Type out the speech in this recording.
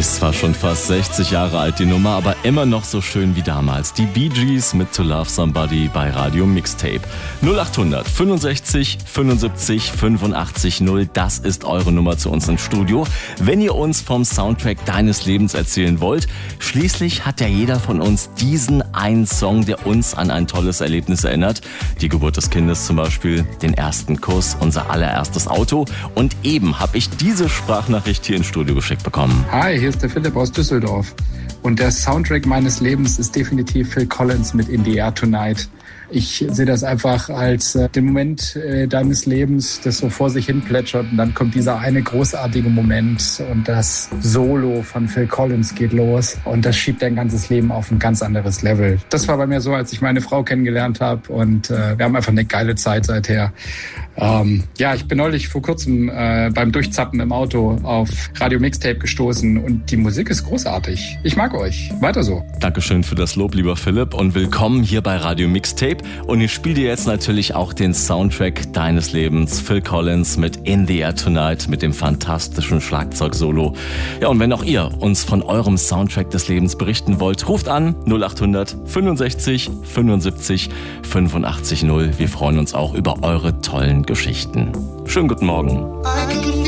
Ist zwar schon fast 60 Jahre alt die Nummer, aber immer noch so schön wie damals. Die Bee Gees mit To Love Somebody bei Radio Mixtape. 0800 65 75 85 0, das ist eure Nummer zu uns im Studio. Wenn ihr uns vom Soundtrack deines Lebens erzählen wollt, schließlich hat ja jeder von uns diesen einen Song, der uns an ein tolles Erlebnis erinnert. Die Geburt des Kindes zum Beispiel, den ersten Kuss, unser allererstes Auto. Und eben habe ich diese Sprachnachricht hier ins Studio geschickt bekommen. Hi, hier ist der Philipp aus Düsseldorf. Und der Soundtrack meines Lebens ist definitiv Phil Collins mit In the Air Tonight. Ich sehe das einfach als den Moment deines Lebens, das so vor sich hin plätschert. Und dann kommt dieser eine großartige Moment und das Solo von Phil Collins geht los. Und das schiebt dein ganzes Leben auf ein ganz anderes Level. Das war bei mir so, als ich meine Frau kennengelernt habe. Und wir haben einfach eine geile Zeit seither. Ich bin neulich vor kurzem beim Durchzappen im Auto auf Radio Mixtape gestoßen. Und die Musik ist großartig. Ich mag euch. Weiter so. Dankeschön für das Lob, lieber Philipp. Und willkommen hier bei Radio Mixtape. Und ich spiele dir jetzt natürlich auch den Soundtrack deines Lebens. Phil Collins mit In the Air Tonight mit dem fantastischen Schlagzeug-Solo. Ja, und wenn auch ihr uns von eurem Soundtrack des Lebens berichten wollt, ruft an 0800 65 75 85 0. Wir freuen uns auch über eure tollen Geschichten. Schönen guten Morgen.